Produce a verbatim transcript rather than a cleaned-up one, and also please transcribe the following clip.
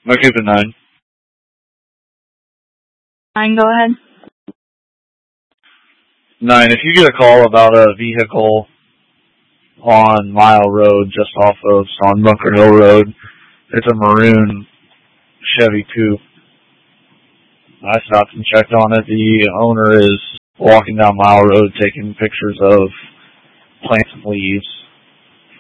Okay, the nine. Nine, go ahead. Nine, if you get a call about a vehicle on Mile Road, just off of on Bunker Hill Road, it's a maroon Chevy coupe. I stopped and checked on it. The owner is walking down Mile Road taking pictures of plants and leaves.